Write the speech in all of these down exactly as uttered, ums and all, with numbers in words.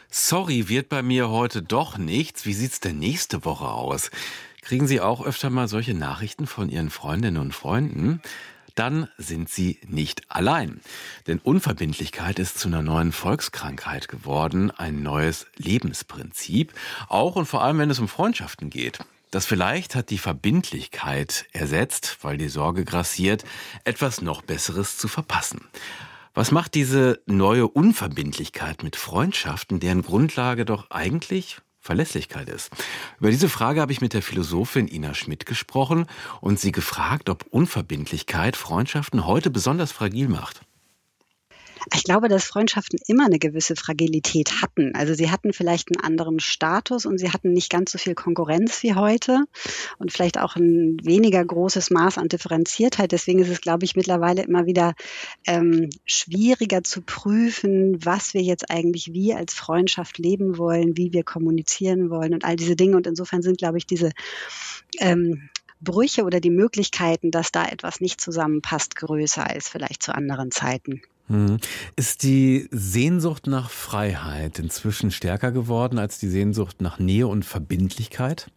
Sorry, wird bei mir heute doch nichts. Wie sieht's denn nächste Woche aus? Kriegen Sie auch öfter mal solche Nachrichten von Ihren Freundinnen und Freunden? Dann sind Sie nicht allein. Denn Unverbindlichkeit ist zu einer neuen Volkskrankheit geworden, ein neues Lebensprinzip, auch und vor allem, wenn es um Freundschaften geht. Das vielleicht hat die Verbindlichkeit ersetzt, weil die Sorge grassiert, etwas noch Besseres zu verpassen. Was macht diese neue Unverbindlichkeit mit Freundschaften, deren Grundlage doch eigentlich Verlässlichkeit ist? Über diese Frage habe ich mit der Philosophin Ina Schmidt gesprochen und sie gefragt, ob Unverbindlichkeit Freundschaften heute besonders fragil macht. Ich glaube, dass Freundschaften immer eine gewisse Fragilität hatten. Also sie hatten vielleicht einen anderen Status und sie hatten nicht ganz so viel Konkurrenz wie heute und vielleicht auch ein weniger großes Maß an Differenziertheit. Deswegen ist es, glaube ich, mittlerweile immer wieder ähm, schwieriger zu prüfen, was wir jetzt eigentlich wie als Freundschaft leben wollen, wie wir kommunizieren wollen und all diese Dinge. Und insofern sind, glaube ich, diese ähm, Brüche oder die Möglichkeiten, dass da etwas nicht zusammenpasst, größer als vielleicht zu anderen Zeiten. Hm. Ist die Sehnsucht nach Freiheit inzwischen stärker geworden als die Sehnsucht nach Nähe und Verbindlichkeit?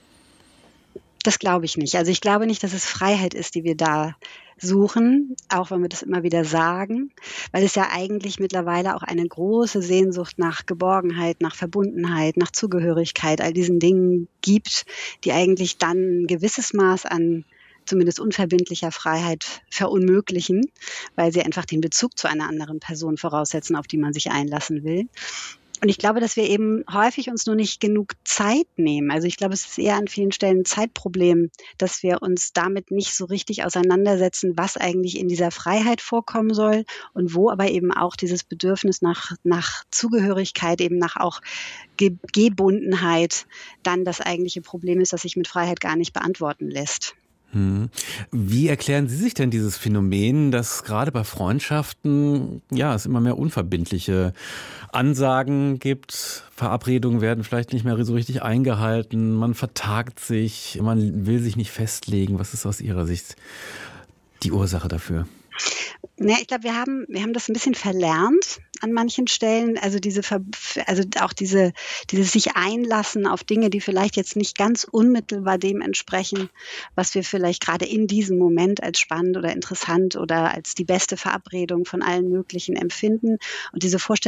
Das glaube ich nicht. Also ich glaube nicht, dass es Freiheit ist, die wir da suchen, auch wenn wir das immer wieder sagen, weil es ja eigentlich mittlerweile auch eine große Sehnsucht nach Geborgenheit, nach Verbundenheit, nach Zugehörigkeit, all diesen Dingen gibt, die eigentlich dann ein gewisses Maß an zumindest unverbindlicher Freiheit verunmöglichen, weil sie einfach den Bezug zu einer anderen Person voraussetzen, auf die man sich einlassen will. Und ich glaube, dass wir eben häufig uns nur nicht genug Zeit nehmen. Also ich glaube, es ist eher an vielen Stellen ein Zeitproblem, dass wir uns damit nicht so richtig auseinandersetzen, was eigentlich in dieser Freiheit vorkommen soll und wo aber eben auch dieses Bedürfnis nach, nach Zugehörigkeit, eben nach auch Ge- Gebundenheit dann das eigentliche Problem ist, das sich mit Freiheit gar nicht beantworten lässt. Hm. Wie erklären Sie sich denn dieses Phänomen, dass gerade bei Freundschaften ja es immer mehr unverbindliche Ansagen gibt, Verabredungen werden vielleicht nicht mehr so richtig eingehalten, man vertagt sich, man will sich nicht festlegen. Was ist aus Ihrer Sicht die Ursache dafür? Ja, ich glaube, wir haben, wir haben das ein bisschen verlernt an manchen Stellen. Also diese, Ver- also auch diese, dieses sich einlassen auf Dinge, die vielleicht jetzt nicht ganz unmittelbar dem entsprechen, was wir vielleicht gerade in diesem Moment als spannend oder interessant oder als die beste Verabredung von allen möglichen empfinden. Und diese Vorstellung